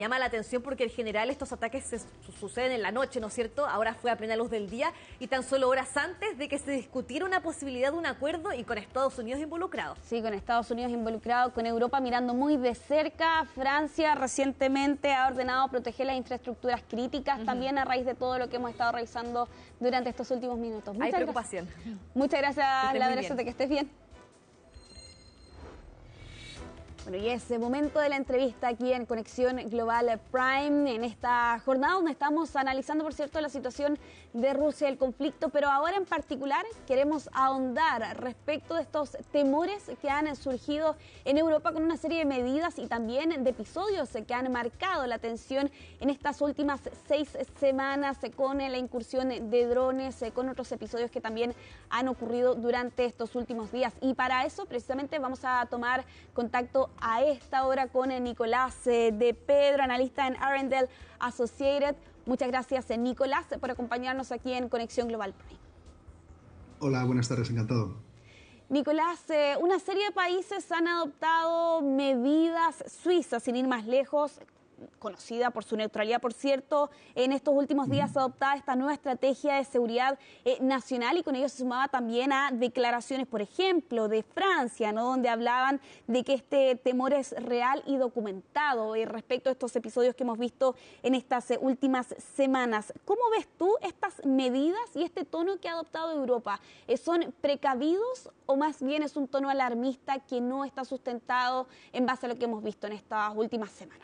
Llama la atención porque en general estos ataques suceden en la noche, ¿no es cierto? Ahora fue a plena luz del día y tan solo horas antes de que se discutiera una posibilidad de un acuerdo y con Estados Unidos involucrado. Sí, con Estados Unidos involucrado, con Europa mirando muy de cerca. Francia recientemente ha ordenado proteger las infraestructuras críticas, también a raíz de todo lo que hemos estado revisando durante estos últimos minutos. Hay preocupación. Muchas gracias, Laura, que estés bien. Bueno, y es el momento de la entrevista aquí en Conexión Global Prime, en esta jornada donde estamos analizando, por cierto, la situación de Rusia, el conflicto, pero ahora en particular queremos ahondar respecto de estos temores que han surgido en Europa con una serie de medidas y también de episodios que han marcado la atención en estas últimas 6 semanas con la incursión de drones, con otros episodios que también han ocurrido durante estos últimos días. Y para eso precisamente vamos a tomar contacto a esta hora con Nicolás de Pedro, analista en Arendelle Associated. Muchas gracias, Nicolás, por acompañarnos aquí en Conexión Global Prime. Hola, buenas tardes, encantado. Nicolás, una serie de países han adoptado medidas. Suiza, sin ir más lejos, conocida por su neutralidad, por cierto, en estos últimos días adoptada esta nueva estrategia de seguridad nacional, y con ello se sumaba también a declaraciones, por ejemplo, de Francia, ¿no?, donde hablaban de que este temor es real y documentado respecto a estos episodios que hemos visto en estas últimas semanas. ¿Cómo ves tú estas medidas y este tono que ha adoptado Europa? ¿Son precavidos o más bien es un tono alarmista que no está sustentado en base a lo que hemos visto en estas últimas semanas?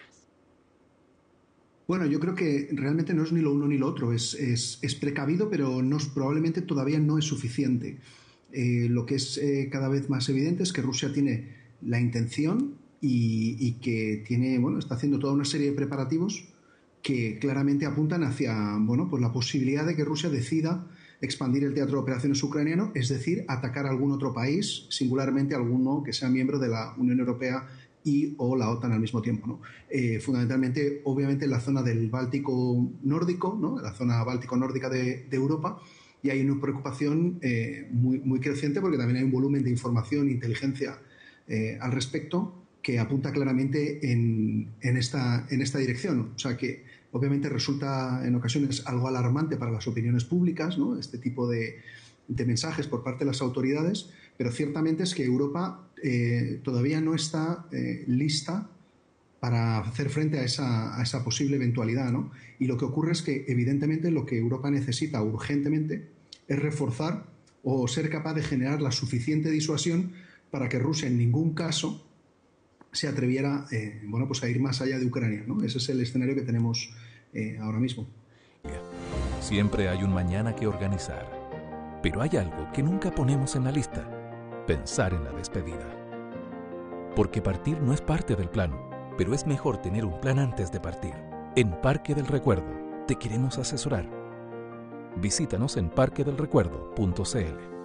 Bueno, yo creo que realmente no es ni lo uno ni lo otro, es precavido, pero probablemente todavía no es suficiente. Lo que es cada vez más evidente es que Rusia tiene la intención y que está haciendo toda una serie de preparativos que claramente apuntan hacia pues la posibilidad de que Rusia decida expandir el teatro de operaciones ucraniano, es decir, atacar a algún otro país, singularmente alguno que sea miembro de la Unión Europea y o la OTAN al mismo tiempo, ¿no? Fundamentalmente, obviamente, en la zona del Báltico nórdico, ¿no?, la zona báltico-nórdica de Europa, y hay una preocupación muy creciente porque también hay un volumen de información e inteligencia al respecto que apunta claramente en esta dirección. O sea que, obviamente, resulta en ocasiones algo alarmante para las opiniones públicas, ¿no?, este tipo de mensajes por parte de las autoridades, pero ciertamente es que Europa todavía no está lista para hacer frente a esa posible eventualidad, ¿no? Y lo que ocurre es que, evidentemente, lo que Europa necesita urgentemente es reforzar o ser capaz de generar la suficiente disuasión para que Rusia en ningún caso se atreviera pues a ir más allá de Ucrania, ¿no? Ese es el escenario que tenemos ahora mismo. Siempre hay un mañana que organizar, pero hay algo que nunca ponemos en la lista: pensar en la despedida. Porque partir no es parte del plan, pero es mejor tener un plan antes de partir. En Parque del Recuerdo te queremos asesorar. Visítanos en parquedelrecuerdo.cl.